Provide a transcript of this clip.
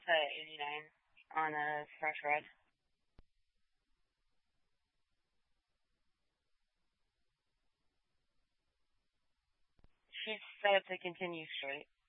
to 89 on a fresh red. She's set up to continue straight.